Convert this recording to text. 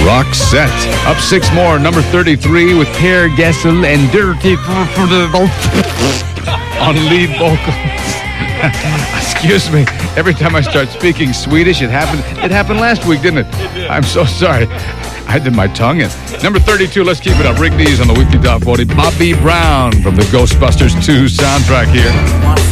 Roxette. Up 6 more, number 33 with Per Gessel and Dirty on lead vocals. Excuse me. Every time I start speaking Swedish, it happened. It happened last week, didn't it? I'm so sorry. I did my tongue in. Number 32, let's keep it up. Rick Dees on the Weekly Top 40. Bobby Brown from the Ghostbusters 2 soundtrack here.